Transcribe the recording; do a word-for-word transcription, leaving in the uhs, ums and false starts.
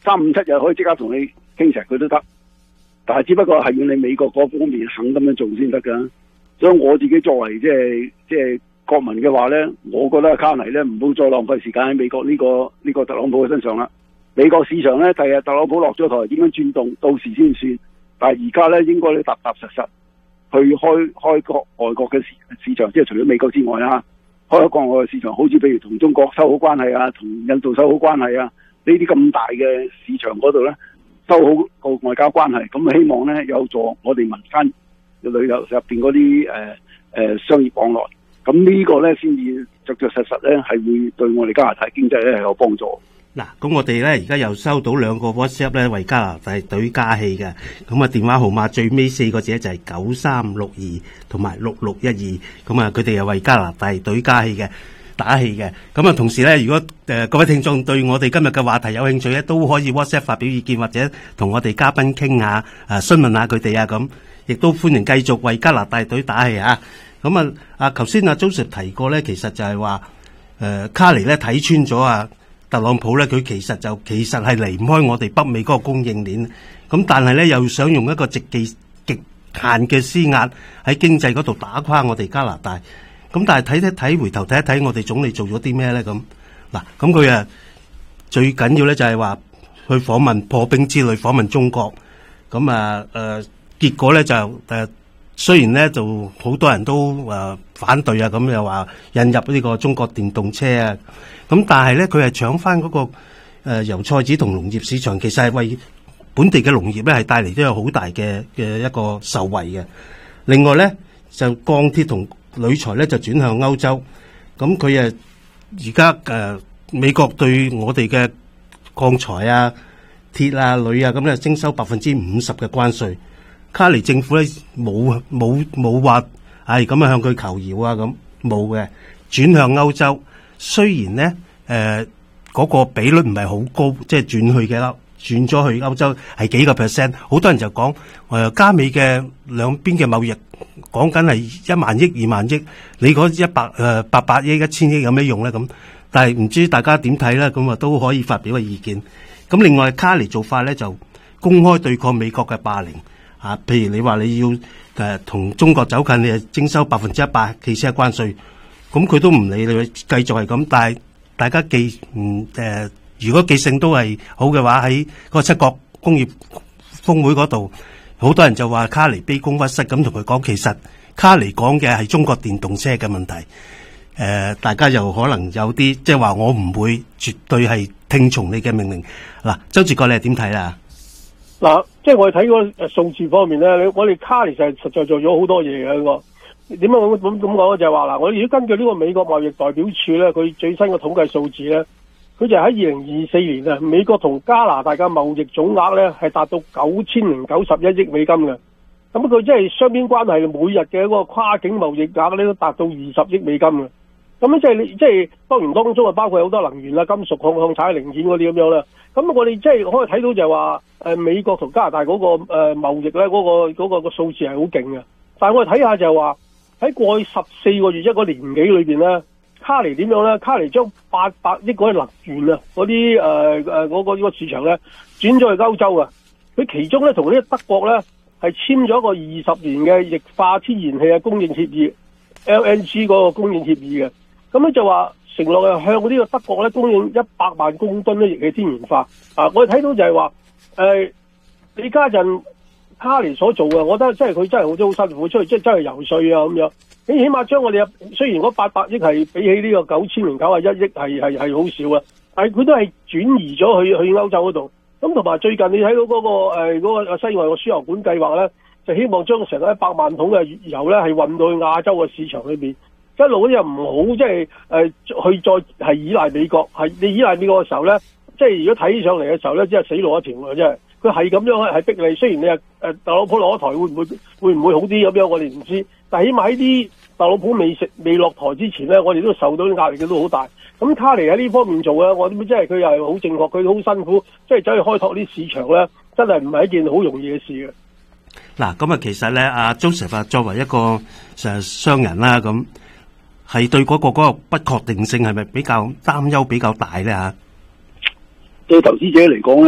三五七日可以即刻同你傾成佢都得，但係只不過係要你美國嗰方面肯咁樣做先得㗎。所以我自己作為即係即係國民嘅話咧，我覺得卡尼咧唔好再浪費時間喺美國呢個呢個特朗普嘅身上啦。美國市場咧，第日特朗普落咗台點樣轉動，到時先算。但係而家咧，應該你踏踏實實去開開國外國嘅市市場，即係除咗美國之外啦，開國外嘅市場，好似譬如同中國修好關係啊，同印度修好關係啊，呢啲咁大嘅市場嗰度咧，修好個外交關係，咁希望咧有助我哋民間旅遊入邊嗰啲誒誒商業往來，咁呢個咧先至着着實實咧係會對我哋加拿大經濟咧係有幫助。 嗱，咁我哋咧而家又收到兩個 WhatsApp 咧為加拿大隊加氣嘅，咁啊電話號碼最尾四個字就係九三六二同埋六六一二，咁啊佢哋又為加拿大隊加氣嘅打氣嘅，咁啊同時咧，如果誒、呃、各位聽眾對我哋今日嘅話題有興趣咧，都可以 WhatsApp 發表意見或者同我哋嘉賓傾下，誒詢問下佢哋啊，咁亦都歡迎繼續為加拿大隊打氣啊！咁啊啊頭先阿 Joseph 提過咧，其實就係話誒卡尼咧睇穿咗啊。特朗普咧，佢其實就其實係離唔開我哋北美嗰個供應鏈，咁但係咧又想用一個極極極限嘅施壓喺經濟嗰度打垮我哋加拿大，咁但係睇睇睇回頭睇一睇我哋總理做咗啲咩咧咁嗱，咁佢啊最緊要咧就係話去訪問破冰之旅，訪問中國，咁啊誒結果咧就誒雖然咧就好多人都誒反對啊，咁又話引入呢個中國電動車啊。咁但係咧，佢係搶翻嗰個誒油菜籽同農業市場，其實係為本地嘅農業咧係帶嚟都有好大嘅嘅一個受惠嘅。另外咧，就鋼鐵同鋁材咧就轉向歐洲。咁佢誒而家誒美國對我哋嘅鋼材啊、鐵啊、鋁啊咁咧徵收百分之五十嘅關稅。卡尼政府咧冇冇冇話係咁樣向佢求饒啊，咁冇嘅，轉向歐洲。雖然咧，誒、呃、嗰、那個比率唔係好高，即係轉去嘅啦，轉咗去歐洲係幾個 percent。好多人就講誒、呃、加美嘅兩邊嘅貿易講緊係一萬億、二萬億，你嗰一百誒八百億、一千億有咩用咧？咁，但係唔知大家點睇咧？咁啊都可以發表個意見。咁另外卡尼做法咧就公開對抗美國嘅霸凌啊，譬如你話你要誒同、呃、中國走近，你係徵收百分之一百汽車關稅。咁佢都唔理你，繼續係咁。但係大家記唔誒、呃？如果記性都係好嘅話，喺個七國工業峰會嗰度，好多人就話卡尼卑躬屈膝咁同佢講，其實卡尼講嘅係中國電動車嘅問題。誒、呃，大家又可能有啲即係話我唔會絕對係聽從你嘅命令。嗱，周志國你係點睇啦？ 嗱，即係我哋睇個誒數字方面咧，你我哋卡尼就係實在做咗好多嘢嘅個。點解咁咁咁講咧？就係話嗱，我哋如果根據呢個美國貿易代表處咧，佢最新嘅統計數字咧，佢就喺二零二四年啊，美國同加拿大嘅貿易總額咧係達到九千零九十一億美金嘅。咁佢即係雙邊關係每日嘅嗰個跨境貿易額咧都達到二十億美金嘅。咁即係你即係當然當中啊，包括好多能源啦、金屬、礦礦產零件嗰啲咁樣啦。咁我哋即係可以睇到就係話誒美國同加拿大嗰個誒貿易咧嗰個嗰個個數字係好勁嘅。但係我哋睇下就係話，喺過去十四個月一個年幾裏邊咧，卡尼點樣咧？卡尼將八百億嗰啲能源啊，嗰啲誒誒嗰個呢個市場咧，轉咗去歐洲啊。佢其中咧同呢個德國咧係簽咗一個二十年嘅液化天然氣嘅供應協議 ，L N G 嗰個供應協議嘅。咁咧就話承諾係向呢個德國咧供應一百萬公噸嘅液氣天然化。啊，我哋睇到就係話誒李家陣。卡尼所做嘅，我覺得真係佢真係好都好辛苦，出去即係真係游說啊咁樣。你起碼將我哋雖然嗰八百億係比起呢個九千零九十一億係係係好少啊，但係佢都係轉移咗去去歐洲嗰度。咁同埋最近你睇到嗰、嗰個誒、呃嗰個西外個輸油管計劃咧，就希望將成一百萬桶嘅油咧係運到去亞洲嘅市場裏邊。一路咧又唔好即係誒去再係依賴美國，係你依賴美國嘅時候咧，即係如果睇上嚟嘅時候咧，即係死路一條嘅，真係。佢係咁樣係逼你，雖然你係誒特朗普落咗台，會唔會會唔會好啲咁樣？我哋唔知，但係起碼喺啲特朗普未食未落台之前咧，我哋都受到啲壓力嘅都好大。咁卡尼喺呢方面做咧，我諗即係佢又係好正確，佢好辛苦，即係走去開拓啲市場咧，真係唔係一件好容易嘅事嘅。 嗱，咁啊，其實咧，阿 Joseph 作為一個誒商人啦，咁係對嗰個嗰個不確定性係咪比較擔憂比較大咧嚇？ 對投資者嚟講咧。